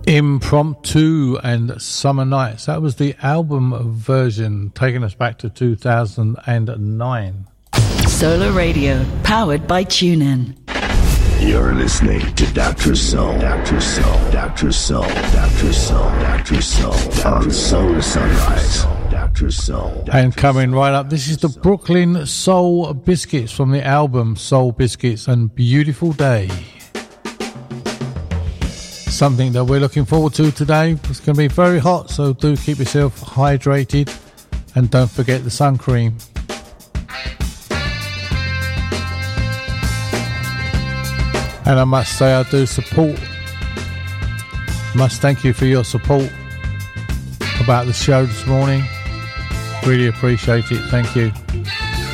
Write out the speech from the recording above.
Impromptu and Summer Nights. That was the album version, taking us back to 2009. Solar Radio, powered by TuneIn. You're listening to Dr. Soul, Dr. Soul, Dr. Soul, Dr. Soul, Dr. Soul, on Solar Sunrise. Dr. Soul. And coming right up, this is the Brooklyn Soul Biscuits from the album Soul Biscuits and Beautiful Day. Something that we're looking forward to today. It's going to be very hot, so do keep yourself hydrated and don't forget the sun cream. And I must say I do support, must thank you for your support about the show this morning. Really appreciate it. Thank you.